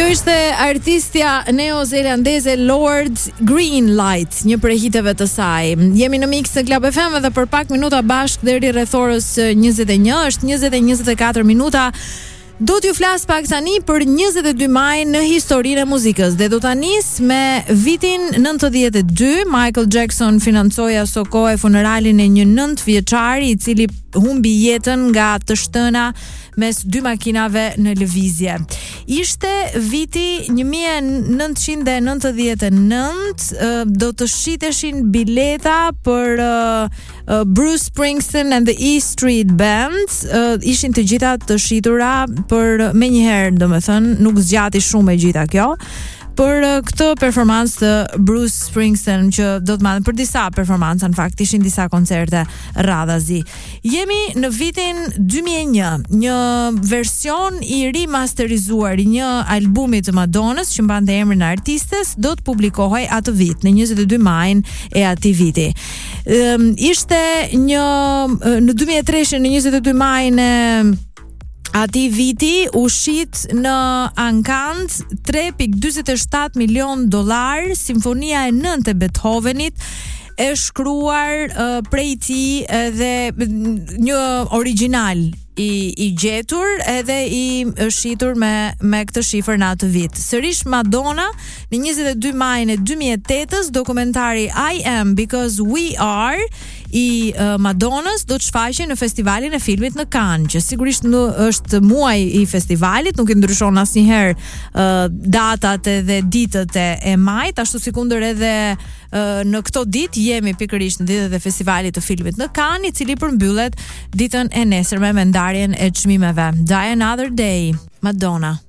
Kjo ishte artistja neozelandeze Lord Greenlight, një prej hiteve të saj. Jemi në Mix në Club FM dhe për pak minuta bashk deri rreth orës 21, është 20:24 minuta. Do t'ju flas pak tani për 22 maj në historinë e muzikës dhe do ta nis me vitin 92. Michael Jackson financoi aso kohë funeralin e një 9-vjeçari i cili humbi jetën nga të shtëna mes dy makinave në lëvizje. Ishte viti 1999, do të shiteshin bileta për Bruce Springsteen and the E Street Band, ishin të gjitha të shitura për menjëherë, domethënë nuk zgjati shumë e gjitha kjo. Për këtë performancë të Bruce Springsteen që do të marrë për disa performanca, në fakt ishin disa koncerte radhazi. Jemi në vitin 2001, një version i rimasterizuar i një albumi të Madonës që mbante emrin e artistes do të publikohej atë vit në 22 majin e atij viti. Ishte një në 2003 në 22 majin e ati viti u shit në ankant $3.47 milion, simfonia e 9 e Beethovenit, e shkruar prej tij edhe një original i gjetur edhe i shitur me këtë shifër në atë vit. Sërish Madonna në 22 majin e 2008-s, dokumentari I Am Because We Are i Madonës do të shfaqej në festivalin e filmit në Cannes, që sigurisht është muaj i festivalit, nuk i ndryshon asnjëherë datat dhe ditët e majit, ashtu sikundër edhe në këto ditë jemi pikërisht në ditët e festivalit të filmit në Cannes, i cili përmbyllet ditën e nesërme me ndarjen e çmimeve. Die Another Day, Madonna.